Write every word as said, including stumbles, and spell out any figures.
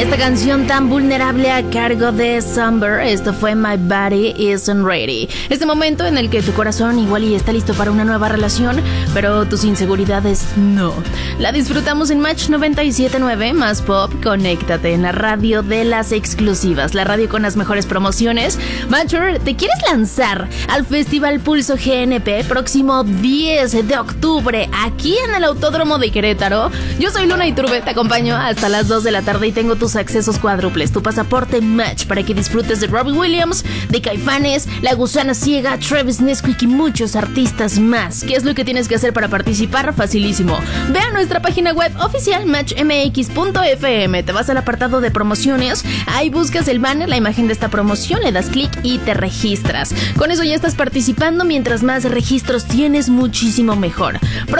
Esta canción tan vulnerable a cargo de Somber. Esto fue My Body Isn't Ready. Este momento en el que tu corazón igual y está listo para una nueva relación, pero tus inseguridades no. La disfrutamos en Match noventa y siete punto nueve, más pop. Conéctate en la radio de las exclusivas, la radio con las mejores promociones. Matcher, ¿te quieres lanzar al Festival Pulso G N P próximo diez de octubre aquí en el Autódromo de Querétaro? Yo soy Luna Iturbe, te acompaño hasta las dos de la tarde y tengo tus accesos cuádruples, tu pasaporte Match para que disfrutes de Robbie Williams, de Caifanes, La Gusana Ciega, Travis Nesquik y muchos artistas más. ¿Qué es lo que tienes que hacer para participar? Facilísimo. Ve a nuestra página web oficial match m x punto f m, te vas al apartado de promociones, ahí buscas el banner, la imagen de esta promoción, le das clic y te registras. Con eso ya estás participando, mientras más registros tienes, muchísimo mejor.